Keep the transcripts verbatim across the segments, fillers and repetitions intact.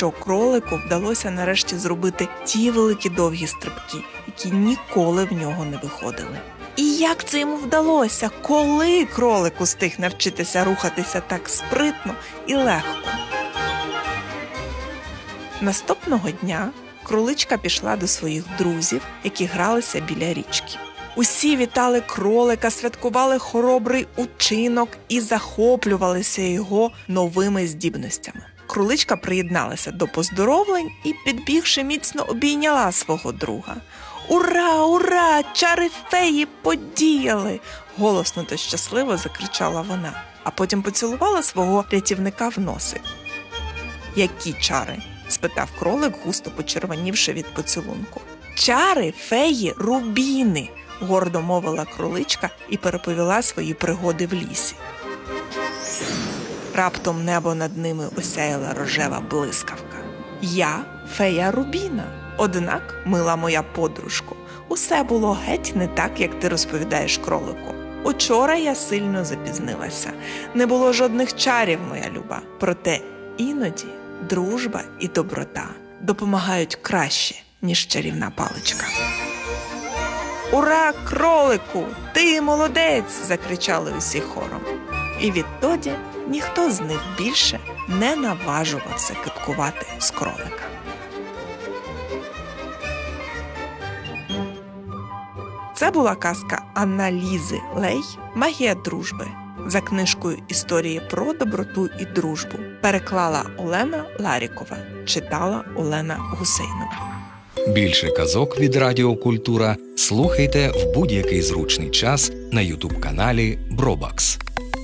що кролику вдалося нарешті зробити ті великі довгі стрибки, які ніколи в нього не виходили. І як це йому вдалося? Коли кролик устиг навчитися рухатися так спритно і легко? Наступного дня кроличка пішла до своїх друзів, які гралися біля річки. Усі вітали кролика, святкували хоробрий учинок і захоплювалися його новими здібностями. Кроличка приєдналася до поздоровлень і, підбігши, міцно обійняла свого друга. «Ура, ура! Чари феї подіяли!» – голосно та щасливо закричала вона, а потім поцілувала свого рятівника в носик. «Які чари?» – спитав кролик, густо почервонівши від поцілунку. «Чари феї Рубіни!» – гордо мовила кроличка і переповіла свої пригоди в лісі. Раптом небо над ними осяяла рожева блискавка. «Я фея Рубіна. Однак, мила моя подружко, усе було геть не так, як ти розповідаєш кролику. Учора я сильно запізнилася. Не було жодних чарів, моя люба. Проте іноді дружба і доброта допомагають краще, ніж чарівна паличка». «Ура, кролику! Ти молодець!» – закричали усі хором. І відтоді ніхто з них більше не наважувався кипкувати з кролика. Це була казка Анна-Лізи Лей «Магія дружби» за книжкою «Історії про доброту і дружбу». Переклала Олена Ларікова, читала Олена Гусейнова. Більше казок від Радіо Культура слухайте в будь-який зручний час на ютуб-каналі Бробакс.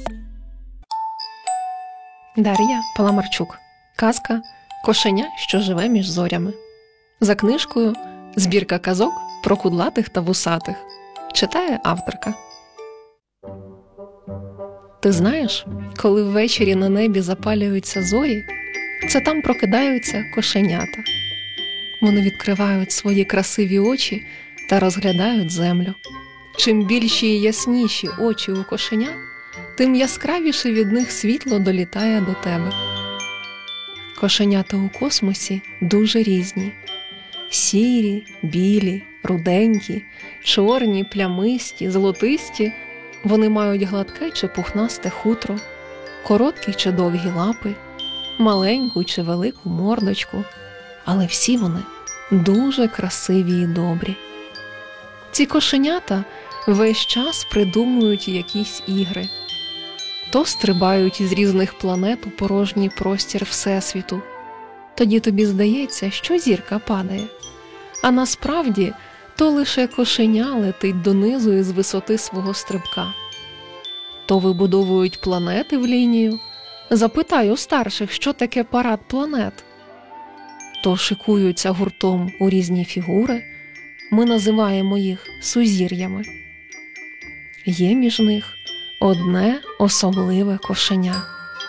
Дар'я Паламарчук. Казка «Кошеня, що живе між зорями». За книжкою «Збірка казок про кудлатих та вусатих». Читає авторка. Ти знаєш, коли ввечері на небі запалюються зорі, це там прокидаються кошенята. Вони відкривають свої красиві очі та розглядають землю. Чим більші і ясніші очі у кошенят, тим яскравіше від них світло долітає до тебе. Кошенята у космосі дуже різні. Сірі, білі, руденькі, чорні, плямисті, золотисті. Вони мають гладке чи пухнасте хутро, короткі чи довгі лапи, маленьку чи велику мордочку. Але всі вони дуже красиві і добрі. Ці кошенята весь час придумують якісь ігри. То стрибають із різних планет у порожній простір Всесвіту. Тоді тобі здається, що зірка падає. А насправді то лише кошеня летить донизу із висоти свого стрибка. То вибудовують планети в лінію. Запитай у старших, що таке парад планет. То шикуються гуртом у різні фігури. Ми називаємо їх сузір'ями. Є між них одне особливе кошеня.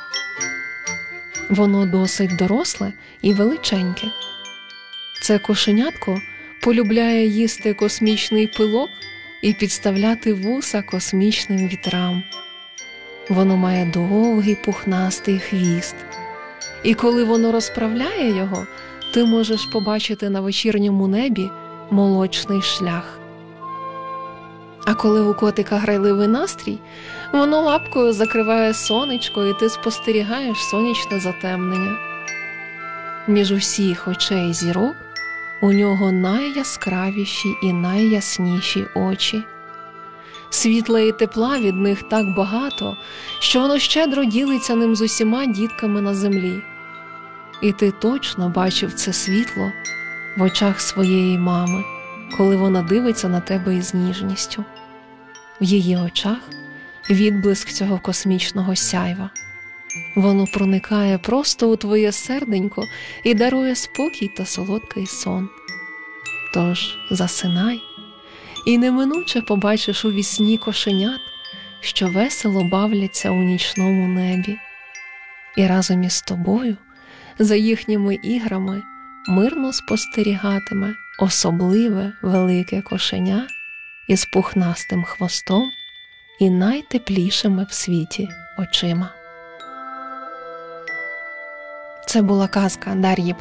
Воно досить доросле і величеньке. Це кошенятко полюбляє їсти космічний пилок і підставляти вуса космічним вітрам. Воно має довгий пухнастий хвіст. І коли воно розправляє його, ти можеш побачити на вечірньому небі молочний шлях. А коли у котика грайливий настрій, воно лапкою закриває сонечко, і ти спостерігаєш сонячне затемнення. Між усіх очей зірок у нього найяскравіші і найясніші очі. Світла і тепла від них так багато, що воно щедро ділиться ним з усіма дітками на землі. І ти точно бачив це світло в очах своєї мами, коли вона дивиться на тебе із ніжністю. В її очах відблиск цього космічного сяйва. Воно проникає просто у твоє серденько і дарує спокій та солодкий сон. Тож засинай, і неминуче побачиш у вісні кошенят, що весело бавляться у нічному небі. І разом із тобою, за їхніми іграми, мирно спостерігатиме особливе велике кошеня із пухнастим хвостом і найтеплішими в світі очима. Це була казка Дар'ї